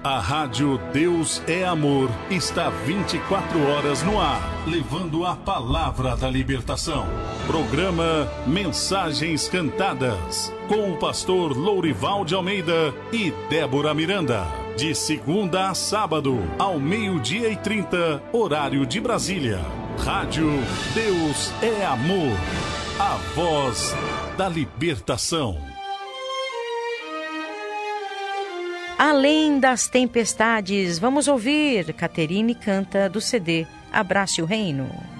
A Rádio Deus é Amor está 24 horas no ar, levando a palavra da libertação. Programa Mensagens Cantadas, com o pastor Lourival de Almeida e Débora Miranda. De segunda a sábado, ao 12:30, horário de Brasília. Rádio Deus é Amor, a voz da libertação. Além das tempestades, vamos ouvir Caterine canta do CD Abrace o Reino.